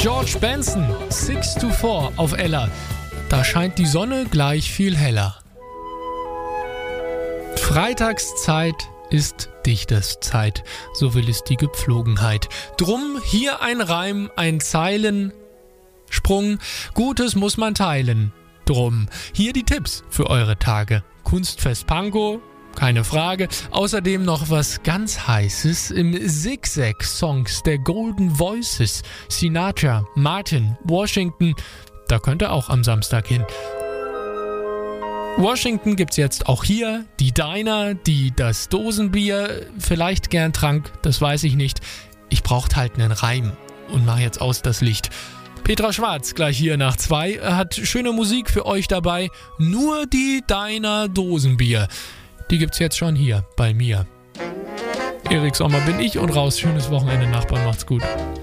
George Benson, 6 to 4 auf Ella. Da scheint die Sonne gleich viel heller. Freitagszeit ist Dicterszeit, so will es die Gepflogenheit. Drum hier ein Reim, ein Zeilensprung, Gutes muss man teilen. Drum hier die Tipps für eure Tage. Kunstfest Pankow, keine Frage. Außerdem noch was ganz Heißes im Zigzag-Songs der Golden Voices. Sinatra, Martin, Washington, da könnt ihr auch am Samstag hin. Washington gibt's jetzt auch hier, die Diner, die das Dosenbier vielleicht gern trank, das weiß ich nicht. Ich braucht halt einen Reim und mach jetzt aus das Licht. Petra Schwarz gleich hier nach 2 hat schöne Musik für euch dabei. Nur die Diner Dosenbier, die gibt's jetzt schon hier bei mir. Erik Sommer bin ich und raus. Schönes Wochenende, Nachbarn, macht's gut.